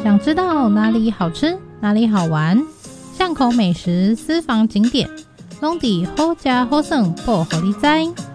想知道哪里好吃哪里好玩，巷口美食私房景点拢伫好食好耍报予你知。